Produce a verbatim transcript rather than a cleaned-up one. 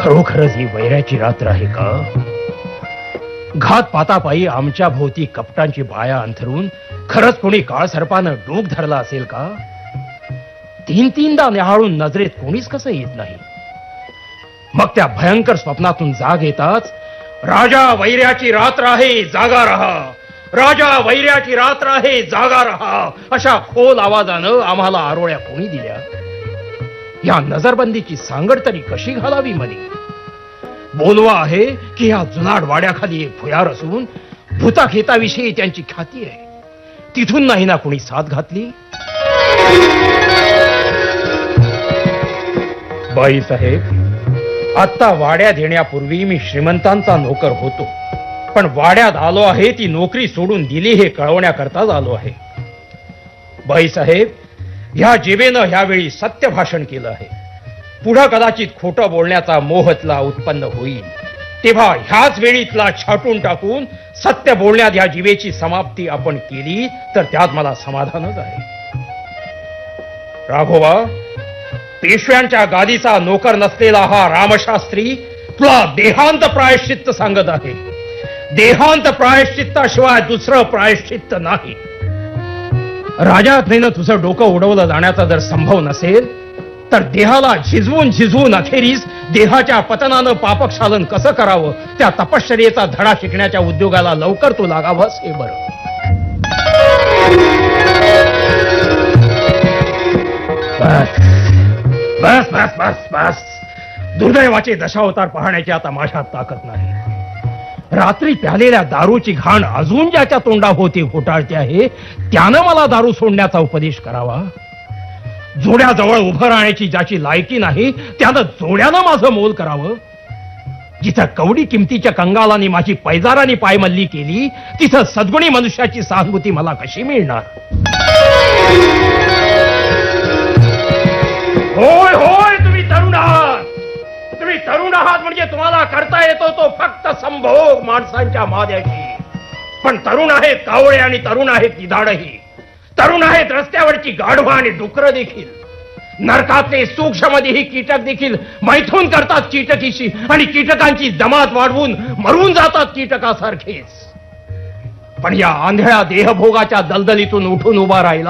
खरोखरच ही वैराची रात्र आहे का? घात पातापायी आमच्या भोवती कपटांची बाया अंथरून खरंच कोणी काळ सर्पानं डोक धरला असेल का? तीन तीनदा निहाळून नजरेत कोणीच कसं येत नाही. मग त्या भयंकर स्वप्नातून जाग येताच राजा वैर्याची रात्र आहे, जागा रहा. राजा वैर्याची रात्र आहे, जागा रहा अशा खोल आवाजानं आम्हाला आरोळ्या कोणी दिल्या? या नजरबंदीची सांगड तरी कशी घालावी मनी? बोलवा आहे की या जुनाड वाड्याखाली एक भुयार असून भूताखेताविषयी त्यांची ख्याती आहे. तिथून नाही ना कोणी साथ घातली? बाई साहेब, आता वाड्यात येण्यापूर्वी मी श्रीमंतांचा नोकर होतो, पण वाड्यात आलो आहे ती नोकरी सोडून दिली हे कळवण्याकरताच आलो आहे. बाई साहेब, ह्या जिभेनं ह्यावेळी सत्य भाषण केलं आहे. पुढं कदाचित खोटं बोलण्याचा मोहतला उत्पन्न होईल, तेव्हा ह्याच वेळीतला छाटून टाकून सत्य बोलण्यात ह्या जिभेची समाप्ती आपण केली तर त्यात मला समाधानच आहे. राघोबा, पेशव्यांच्या गादीचा नोकर नसलेला हा रामशास्त्री तुला देहांत प्रायश्चित्त सांगत आहे. देहांत प्रायश्चित्ताशिवाय दुसरं प्रायश्चित्त नाही. राजाज्ञेनं तुझं डोकं उडवलं जाण्याचा जर संभव नसेल तर देहाला झिजवून झिजवून अखेरीस देहाच्या पतनानं पापक्षालन कसं करावं त्या तपश्चर्येचा धडा शिकण्याच्या उद्योगाला लवकर तू लागावंस हे बरं. बस बस बस बस बस. दुर्दैवाचे दशावतार पाहण्याची आता माझ्यात ताकद नाही. रात्री प्यालेल्या दारूची घाण अजून ज्याच्या तोंडाभोवती घोटाळते आहे त्यानं मला दारू सोडण्याचा उपदेश करावा. जोड्याजवळ उभं राहण्याची ज्याची लायकी नाही त्यानं जोड्यानं माझं मोल करावं. जिथं कवडी किमतीच्या कंगालांनी माझी पैजारांनी पायमल्ली केली तिथं सद्गुणी मनुष्याची सहानुभूती मला कशी मिळणार? होय होय, तुम्ही तरुण आहात. तुम्ही तरुण आहात म्हणजे तुम्हाला करता येतो तो फक्त संभोग माणसांच्या माद्याची. पण तरुण आहेत कावळे आणि तरुण आहेत निधाडही. तरुण आहेत रस्त्यावरची गाढवा आणि डुकर देखील. नरकातले सूक्ष्मदेही कीटक देखील मैथून करतात कीटकीशी आणि कीटकांची जमात वाढवून मरून जातात कीटकासारखेच. पण या आंधळ्या देहभोगाच्या दलदलीतून उठून उभा राहिला